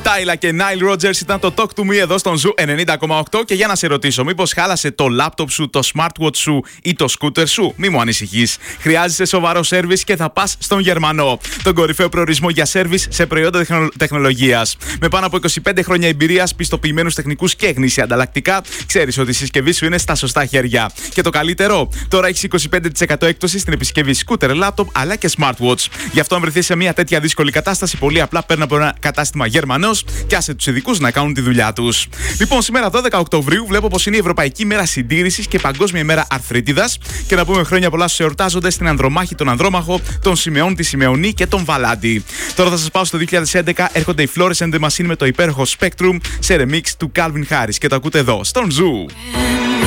Τάιλα και Νάιλ Ρότζερς ήταν το Talk to Me εδώ στον Ζου 90,8. Και για να σε ρωτήσω, μήπως χάλασε το λάπτοπ σου, το smartwatch σου ή το σκούτερ σου? Μη μου ανησυχείς. Χρειάζεσαι σοβαρό σέρβις και θα πας στον Γερμανό. Τον κορυφαίο προορισμό για σέρβις σε προϊόντα τεχνολογίας. Με πάνω από 25 χρόνια εμπειρίας, πιστοποιημένους τεχνικούς και γνήσια ανταλλακτικά, ξέρεις ότι η συσκευή σου είναι στα σωστά χέρια. Και το καλύτερο, τώρα έχεις 25% έκπτωση στην επισκευή σκούτερ, λάπτοπ αλλά και smartwatch. Γι' αυτό, αν βρεθεί σε μια τέτοια δύσκολη κατάσταση, πολύ απλά παίρνει από ένα κατάστημα Γερμανός και άσε τους ειδικούς να κάνουν τη δουλειά τους. Λοιπόν, σήμερα 12 Οκτωβρίου βλέπω πως είναι η Ευρωπαϊκή Μέρα Συντήρησης και Παγκόσμια Μέρα Αρθρίτιδας. Και να πούμε χρόνια πολλά στους εορτάζοντες, στην Ανδρομάχη, τον Ανδρόμαχο, τον Σιμεών, τη Σιμεωνή και τον Βαλάντη. Τώρα θα σας πάω στο 2011. Έρχονται οι Florence and the Machine με το υπέροχο Spectrum σε remix του Calvin Harris. Και το ακούτε εδώ, στον Zoo.